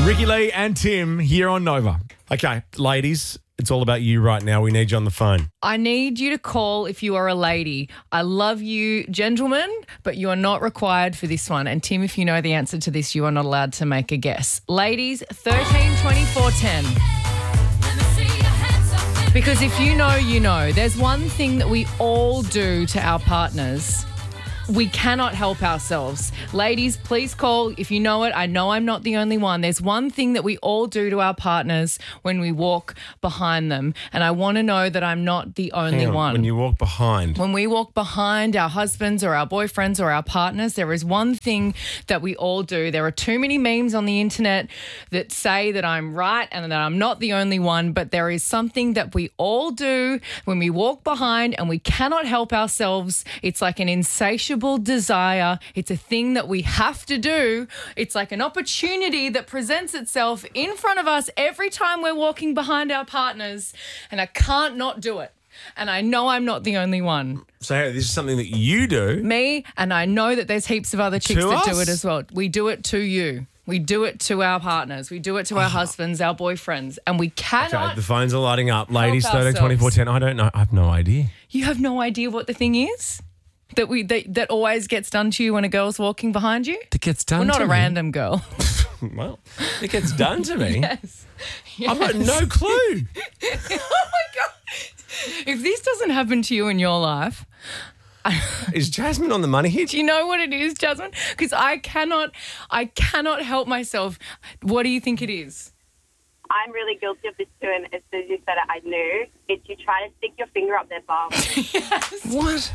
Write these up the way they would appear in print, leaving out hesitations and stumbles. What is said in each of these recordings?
Ricky Lee and Tim here on Nova. Okay, ladies, it's all about you right now. We need you on the phone. I need you to call if you are a lady. I love you, gentlemen, but you are not required for this one. And Tim, if you know the answer to this, you are not allowed to make a guess. Ladies, 13 24 10. Because if you know, you know. There's one thing that we all do to our partners. We cannot help ourselves. Ladies, please call if you know it. I know I'm not the only one. There's one thing that we all do to our partners when we walk behind them. And I want to know that I'm not the only one. When you walk behind. When we walk behind our husbands or our boyfriends or our partners, there is one thing that we all do. There are too many memes on the internet that say that I'm right and that I'm not the only one, but there is something that we all do when we walk behind and we cannot help ourselves. It's like an insatiable desire. It's a thing that we have to do. It's like an opportunity that presents itself in front of us every time we're walking behind our partners, and I can't not do it. And I know I'm not the only one. So this is something that you do. Me, and I know that there's heaps of other chicks that do it as well. We do it to you. We do it to our partners. We do it to our husbands, our boyfriends, and we cannot. Okay, the phones are lighting up. Ladies, 13 24 10. I don't know. I have no idea. You have no idea what the thing is? That always gets done to you when a girl's walking behind you? That gets done to me? Well, not a random girl. Well, it gets done to me. Yes. I've got no clue. Oh, my God. If this doesn't happen to you in your life... Is Jasmine on the money here? Do you know what it is, Jasmine? Because I cannot help myself. What do you think it is? I'm really guilty of this too, and as soon as you said it, I knew. It's you try to stick your finger up their bum. Yes. What?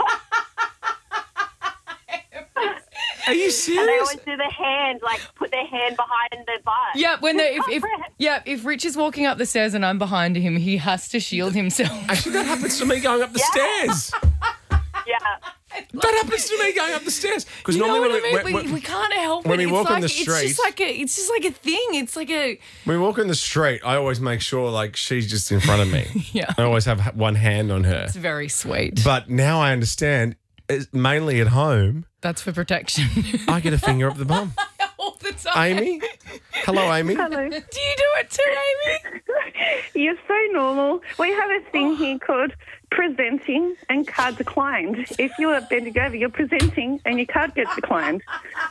Are you serious? And they always do the hand, like put their hand behind their butt. Yeah, if Rich is walking up the stairs and I'm behind him, he has to shield himself. Actually, that happens to me going up the stairs. Yeah. That happens to me going up the stairs. Because you normally know what I mean? We can't help it. When we walk on the street, it's just like a thing. It's like a. When we walk on the street, I always make sure like she's just in front of me. Yeah. I always have one hand on her. It's very sweet. But now I understand. Mainly at home. That's for protection. I get a finger up the bum. All the time. Amy? Hello, Amy. Hello. Do you do it too, Amy? You're so normal. We have a thing here called presenting and card declined. If you are bending over, you're presenting and your card gets declined.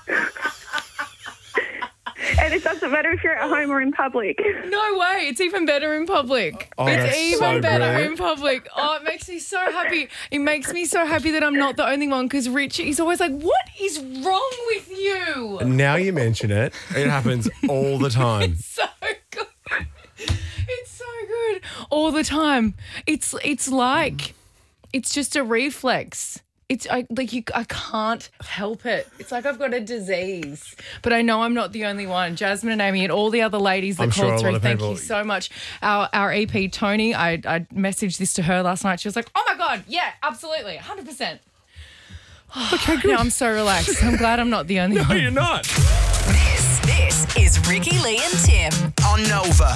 And it doesn't matter if you're at home or in public. No way. It's even better in public. Oh, it's that's even so better brilliant. in public. Oh, it makes me so happy. It makes me so happy that I'm not the only one because Rich, he's always like, what is wrong with you? Now you mention it, it happens all the time. So good. It's so good. All the time. It's like, it's just a reflex. I can't help it. It's like I've got a disease. But I know I'm not the only one. Jasmine and Amy and all the other ladies that called through, thank you so much. Our EP, Tony, I messaged this to her last night. She was like, oh, my God, yeah, absolutely, 100%. Okay, good. Now I'm so relaxed. I'm glad I'm not the only one. No, you're not. This is Ricky Lee and Tim on Nova.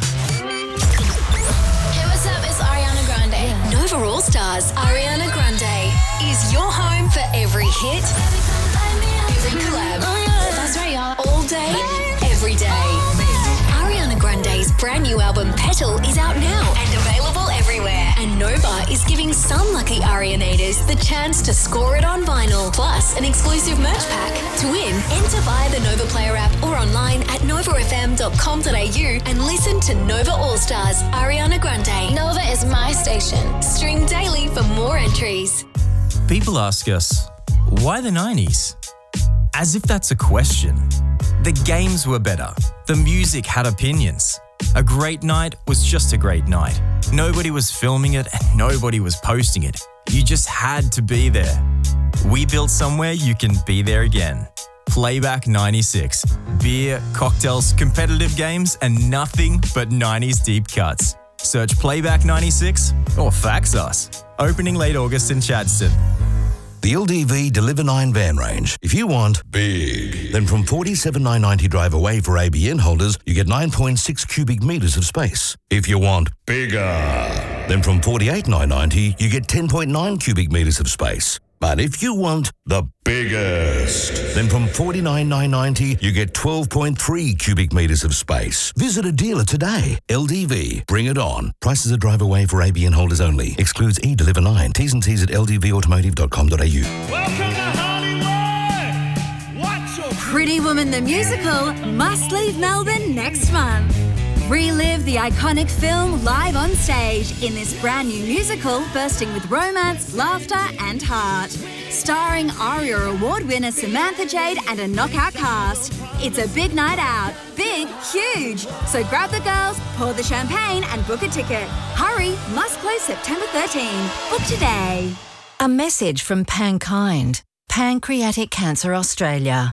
Hey, what's up? It's Ariana Grande. Nova All Stars, Ariana Grande is your home for every hit, every collab. That's right, y'all. All day, every day. Ariana Grande's brand new album Petal is out now and available everywhere. And Nova is giving some lucky Arianators the chance to score it on vinyl, plus an exclusive merch pack. To win, enter via the Nova Player app or online at novafm.com.au and listen to Nova All Stars, Ariana Grande. Nova is my station. Stream daily for more entries. People ask us, why the 90s? As if that's a question. The games were better. The music had opinions. A great night was just a great night. Nobody was filming it and nobody was posting it. You just had to be there. We built somewhere you can be there again. Playback 96. Beer, cocktails, competitive games, and nothing but 90s deep cuts. Search Playback 96 or fax us. Opening late August in Chadstone. The LDV Deliver 9 van range. If you want big, then from $47,990 drive away for ABN holders, you get 9.6 cubic metres of space. If you want bigger, then from $48,990 you get 10.9 cubic metres of space. But if you want the biggest, then from $49,990, you get 12.3 cubic metres of space. Visit a dealer today. LDV, bring it on. Prices are drive away for ABN holders only. Excludes eDeliver 9. T's and C's at ldvautomotive.com.au. Welcome to Hollywood! What's your Pretty Woman the Musical must leave Melbourne next month. Relive the iconic film live on stage in this brand new musical bursting with romance, laughter and heart. Starring ARIA Award winner Samantha Jade and a knockout cast. It's a big night out. Big, huge. So grab the girls, pour the champagne and book a ticket. Hurry, must close September 13. Book today. A message from Pankind, Pancreatic Cancer Australia.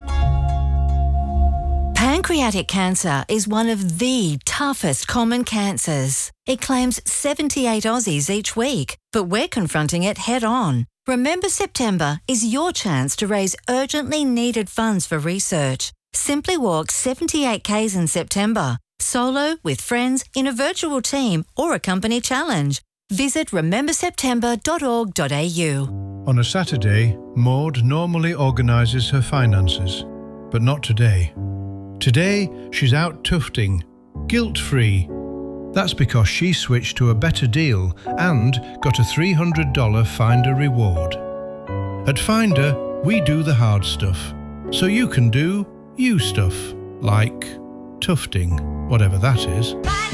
Pancreatic cancer is one of the toughest common cancers. It claims 78 Aussies each week, but we're confronting it head on. Remember September is your chance to raise urgently needed funds for research. Simply walk 78 Ks in September, solo, with friends, in a virtual team or a company challenge. Visit rememberseptember.org.au. On a Saturday, Maud normally organises her finances, but not today. Today, she's out tufting, guilt-free. That's because she switched to a better deal and got a $300 Finder reward. At Finder, we do the hard stuff, so you can do you stuff, like tufting, whatever that is.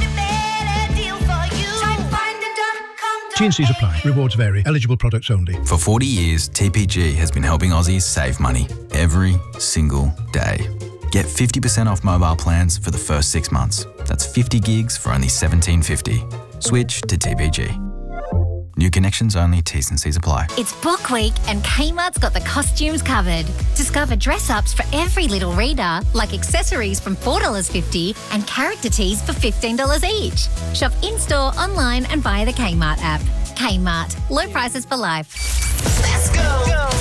T&Cs apply. Rewards vary. Eligible products only. For 40 years, TPG has been helping Aussies save money every single day. Get 50% off mobile plans for the first 6 months. That's 50 gigs for only $17.50. Switch to TPG. New connections only, T's and C's apply. It's book week and Kmart's got the costumes covered. Discover dress-ups for every little reader, like accessories from $4.50 and character tees for $15 each. Shop in-store, online and via the Kmart app. Kmart. Low prices for life. Let's go!